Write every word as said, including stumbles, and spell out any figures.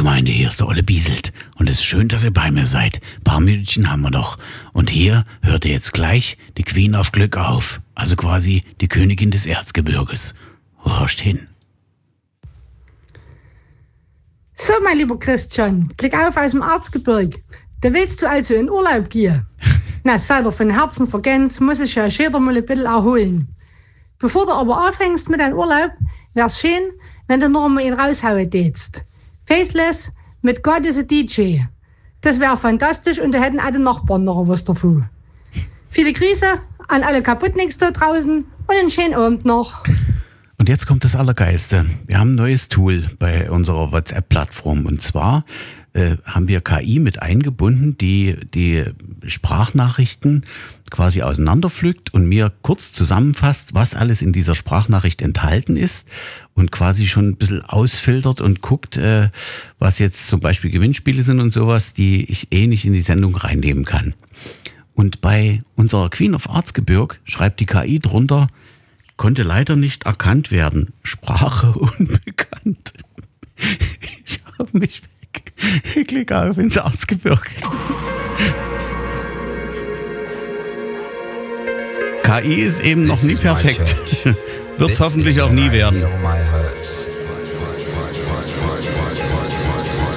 Gemeinde, hier ist der Olle Bieselt. Und es ist schön, dass ihr bei mir seid. Ein paar Minütchen haben wir noch. Und hier hört ihr jetzt gleich die Queen of Glück auf. Also quasi die Königin des Erzgebirges. Horcht hin. So, mein lieber Christian, Glück auf aus dem Erzgebirge. Da willst du also in Urlaub gehen? Na, sei dir von Herzen vergönnt, muss ich ja jeder mal ein bisschen erholen. Bevor du aber anfängst mit deinem Urlaub, wär's schön, wenn du noch mal ihn raushauen tätst. Faceless mit God is a D J. Das wäre fantastisch und da hätten alle Nachbarn noch was davon. Viele Grüße an alle Kaputtnicks da draußen und einen schönen Abend noch. Und jetzt kommt das Allergeilste. Wir haben ein neues Tool bei unserer WhatsApp-Plattform. Und zwar äh, haben wir K I mit eingebunden, die die Sprachnachrichten quasi auseinanderpflückt und mir kurz zusammenfasst, was alles in dieser Sprachnachricht enthalten ist und quasi schon ein bisschen ausfiltert und guckt, äh, was jetzt zum Beispiel Gewinnspiele sind und sowas, die ich eh nicht in die Sendung reinnehmen kann. Und bei unserer Queen of Erzgebirge schreibt die K I drunter: Konnte leider nicht erkannt werden. Sprache unbekannt. Ich hab mich weg. Ich klicke auf ins Erzgebirge. K I ist eben noch nie perfekt. Wird's hoffentlich auch nie werden.